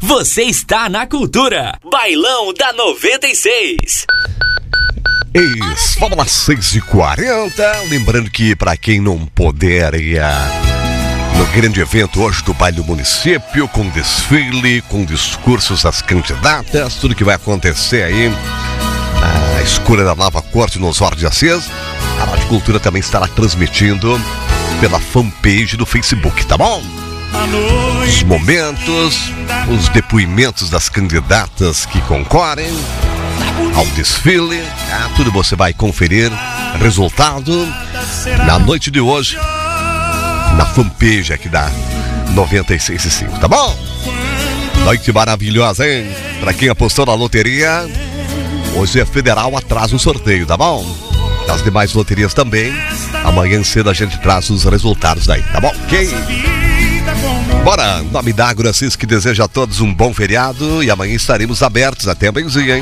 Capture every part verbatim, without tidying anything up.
Você está na Cultura. Bailão da noventa e seis. Isso, vamos lá, seis e quarenta. Lembrando que para quem não puder ir no grande evento hoje do Baile do Município, com desfile, com discursos das candidatas, tudo que vai acontecer aí na escolha da nova corte no Osório de Assis, a Rádio Cultura também estará transmitindo pela fanpage do Facebook, tá bom? Os momentos, os depoimentos das candidatas que concorrem ao desfile, tá? Tudo você vai conferir. Resultado na noite de hoje na fanpage aqui da noventa e seis e cinco, tá bom? Noite maravilhosa, hein? Pra quem apostou na loteria, hoje é federal, atrás no sorteio, tá bom? Das demais loterias também, amanhã cedo a gente traz os resultados daí, tá bom? Ok? Bora, em nome da Agroassis, que deseja a todos um bom feriado e amanhã estaremos abertos até benzinho, hein?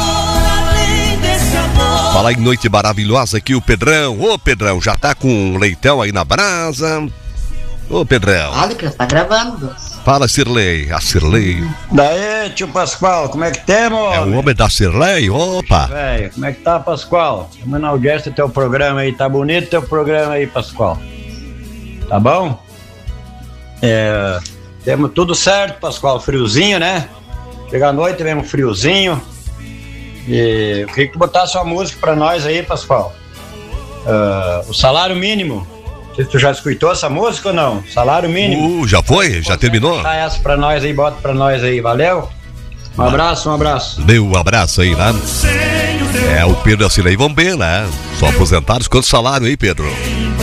Fala em noite maravilhosa aqui o Pedrão. Ô Pedrão, já tá com um leitão aí na brasa? Ô Pedrão. Olha que tá gravando. Fala, Cirlei, a Cirlei. Daí, tio Pascoal, como é que temos? É o homem da Cirlei? Opa. Véio, como é que tá, Pascoal? Estamos na audiência do teu programa aí, tá bonito teu programa aí, Pascoal. Tá bom? É, temos tudo certo, Pascoal, friozinho, né? Chega à noite, vemos friozinho. E eu queria que tu botasse uma música pra nós aí, Pascoal. Uh, o salário mínimo. Não sei se tu já escutou essa música ou não. Salário mínimo. Uh, já foi? Já terminou? Botar essa pra nós aí, bota pra nós aí, valeu? Um abraço, um abraço. Deu um abraço aí, né? É, o Pedro e a Cirlei vão bem, né? São aposentados. Quanto salário aí, Pedro?